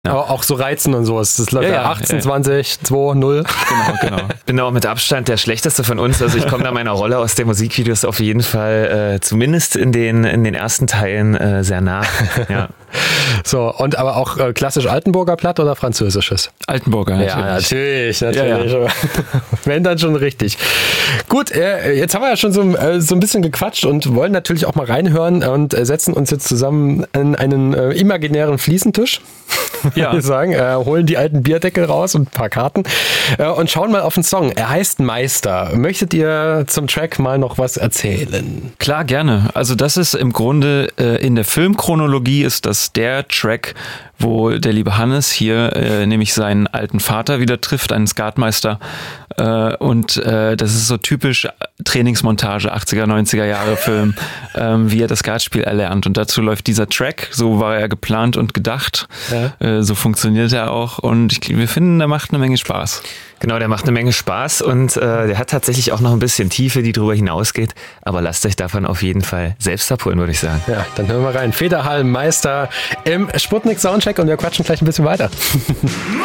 Ja. Aber auch so Reizen und sowas. Das läuft ja 18, 20, 2, 0. Genau. Bin auch mit Abstand der schlechteste von uns. Also ich komme da meiner Rolle aus den Musikvideos auf jeden Fall zumindest in den ersten Teilen sehr nah. Ja. So, und aber auch klassisch Altenburger Platt oder französisches? Altenburger, natürlich. Ja, natürlich. Ja. Wenn dann schon richtig. Gut, jetzt haben wir ja schon so ein bisschen gequatscht und wollen natürlich auch mal reinhören und setzen uns jetzt zusammen an einen imaginären Fliesentisch. Ja. Wir sagen, holen die alten Bierdeckel raus und ein paar Karten und schauen mal auf den Song. Er heißt Meister. Möchtet ihr zum Track mal noch was erzählen? Klar, gerne. Also das ist im Grunde in der Filmchronologie ist das der Track, wo der liebe Hannes hier nämlich seinen alten Vater wieder trifft, einen Skatmeister. Und das ist so typisch Trainingsmontage, 80er, 90er Jahre Film, wie er das Skatspiel erlernt. Und dazu läuft dieser Track, so war er geplant und gedacht. Ja. So funktioniert er auch. Und wir finden, der macht eine Menge Spaß. Genau, der macht eine Menge Spaß und der hat tatsächlich auch noch ein bisschen Tiefe, die drüber hinausgeht. Aber lasst euch davon auf jeden Fall selbst abholen, würde ich sagen. Ja, dann hören wir rein. Federhalm Meister im Sputnik Soundcheck und wir quatschen gleich ein bisschen weiter.